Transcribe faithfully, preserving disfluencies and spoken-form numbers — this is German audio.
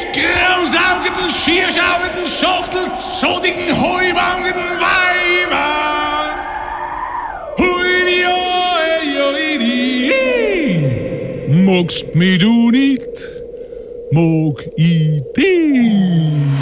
grausaugenden, schierschauenden, schachtelzodigen, heuwangen Weiber. Hui, oi, oi, di. Magst mich du nicht, mag ich dich.